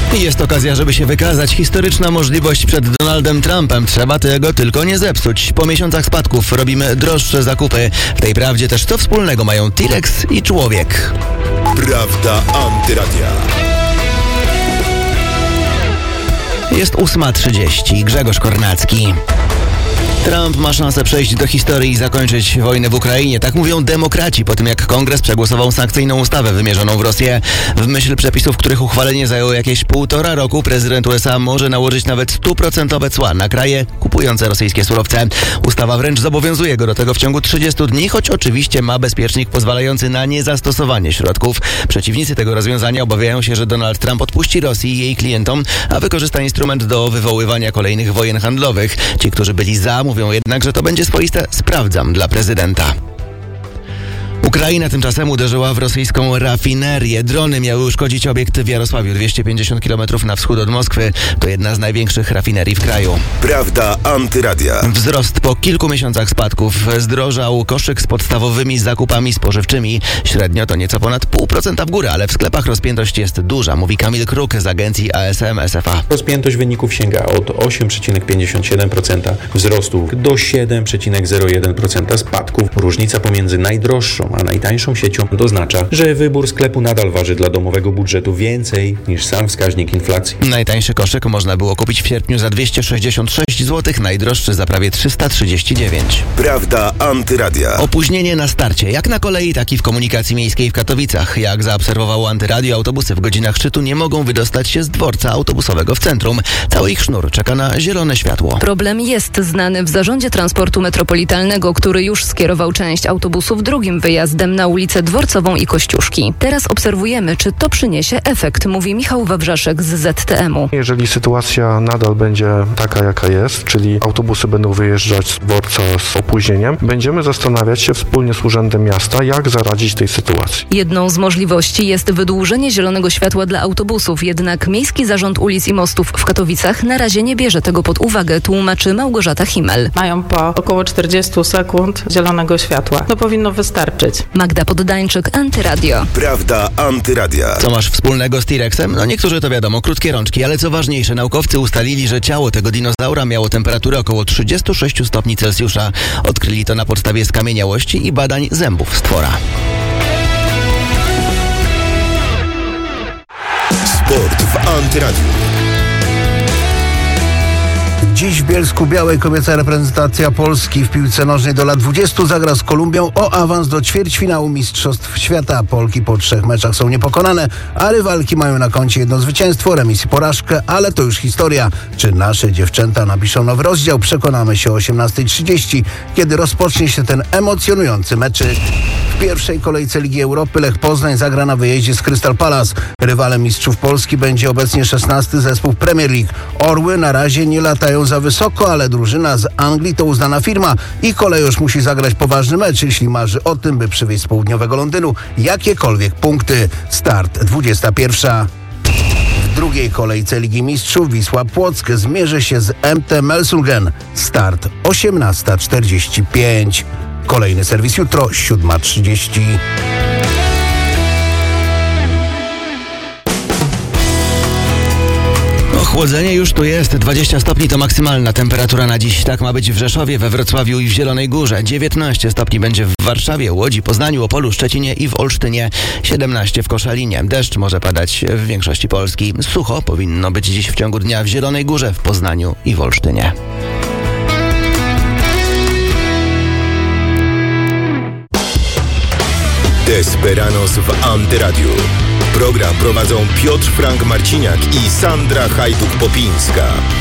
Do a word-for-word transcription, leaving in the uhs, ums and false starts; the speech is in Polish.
Jest okazja, żeby się wykazać. Historyczna możliwość przed Donaldem Trumpem. Trzeba tego tylko nie zepsuć. Po miesiącach spadków robimy droższe zakupy. W tej prawdzie też co wspólnego mają T-Rex i człowiek. Prawda Antyradia. Jest ósma trzydzieści. Grzegorz Kornacki. Trump ma szansę przejść do historii i zakończyć wojnę w Ukrainie. Tak mówią demokraci po tym, jak Kongres przegłosował sankcyjną ustawę wymierzoną w Rosję. W myśl przepisów, których uchwalenie zajęło jakieś półtora roku, prezydent U S A może nałożyć nawet stuprocentowe cła na kraje kupujące rosyjskie surowce. Ustawa wręcz zobowiązuje go do tego w ciągu trzydziestu dni, choć oczywiście ma bezpiecznik pozwalający na niezastosowanie środków. Przeciwnicy tego rozwiązania obawiają się, że Donald Trump odpuści Rosji i jej klientom, a wykorzysta instrument do wywoływania kolejnych wojen handlowych. Ci, którzy byli za, mówią jednak, że to będzie swoiste sprawdzam dla prezydenta. Ukraina tymczasem uderzyła w rosyjską rafinerię. Drony miały uszkodzić obiekt w Jarosławiu, dwieście pięćdziesiąt kilometrów na wschód od Moskwy. To jedna z największych rafinerii w kraju. Prawda Antyradia. Wzrost po kilku miesiącach spadków. Zdrożał koszyk z podstawowymi zakupami spożywczymi. Średnio to nieco ponad pół procenta w górę, ale w sklepach rozpiętość jest duża, mówi Kamil Kruk z agencji A S M S F A. Rozpiętość wyników sięga od osiem przecinek pięćdziesiąt siedem procent wzrostu do siedem przecinek zero jeden procent spadków. Różnica pomiędzy najdroższą a najtańszą siecią oznacza, że wybór sklepu nadal waży dla domowego budżetu więcej niż sam wskaźnik inflacji. Najtańszy koszyk można było kupić w sierpniu za dwieście sześćdziesiąt sześć złotych, najdroższy za prawie trzysta trzydzieści dziewięć. Prawda Antyradia. Opóźnienie na starcie, jak na kolei, tak i w komunikacji miejskiej w Katowicach. Jak zaobserwowało Antyradio, autobusy w godzinach szczytu nie mogą wydostać się z dworca autobusowego w centrum. Cały ich sznur czeka na zielone światło. Problem jest znany w Zarządzie Transportu Metropolitalnego, który już skierował część autobusów drugim wyjazdem na ulicę Dworcową i Kościuszki. Teraz obserwujemy, czy to przyniesie efekt, mówi Michał Wawrzaszek z Z T M u. Jeżeli sytuacja nadal będzie taka, jaka jest, czyli autobusy będą wyjeżdżać z dworca z opóźnieniem, będziemy zastanawiać się wspólnie z Urzędem Miasta, jak zaradzić tej sytuacji. Jedną z możliwości jest wydłużenie zielonego światła dla autobusów, jednak Miejski Zarząd Ulic i Mostów w Katowicach na razie nie bierze tego pod uwagę, tłumaczy Małgorzata Himmel. Mają po około czterdziestu sekund zielonego światła. To powinno wystarczyć. Magda Poddańczyk, Antyradio. Prawda Antyradia. Co masz wspólnego z T-Rexem? No niektórzy to wiadomo, krótkie rączki, ale co ważniejsze, naukowcy ustalili, że ciało tego dinozaura miało temperaturę około trzydziestu sześciu stopni Celsjusza. Odkryli to na podstawie skamieniałości i badań zębów stwora. Sport w Antyradiu. Dziś w Bielsku-Białej kobieca reprezentacja Polski w piłce nożnej do lat dwudziestu zagra z Kolumbią o awans do ćwierćfinału Mistrzostw Świata. Polki po trzech meczach są niepokonane, a rywalki mają na koncie jedno zwycięstwo, remis i porażkę, ale to już historia. Czy nasze dziewczęta napiszą nowy rozdział? Przekonamy się o osiemnasta trzydzieści, kiedy rozpocznie się ten emocjonujący meczyk. W pierwszej kolejce Ligi Europy Lech Poznań zagra na wyjeździe z Crystal Palace. Rywalem mistrzów Polski będzie obecnie szesnasty zespół Premier League. Orły na razie nie latają za wysoko, ale drużyna z Anglii to uznana firma i kolejorz musi zagrać poważny mecz, jeśli marzy o tym, by przywieźć z południowego Londynu jakiekolwiek punkty. Start dwudziesta pierwsza. W drugiej kolejce Ligi Mistrzów Wisła Płock zmierzy się z M T Melsungen. Start osiemnasta czterdzieści pięć. Kolejny serwis jutro, siódma trzydzieści. Chłodzenie już tu jest. dwadzieścia stopni to maksymalna temperatura na dziś. Tak ma być w Rzeszowie, we Wrocławiu i w Zielonej Górze. dziewiętnaście stopni będzie w Warszawie, Łodzi, Poznaniu, Opolu, Szczecinie i w Olsztynie. siedemnaście w Koszalinie. Deszcz może padać w większości Polski. Sucho powinno być dziś w ciągu dnia w Zielonej Górze, w Poznaniu i w Olsztynie. Desperanos w Antyradiu. Program prowadzą Piotr Frank Marciniak i Sandra Hajduk-Popińska.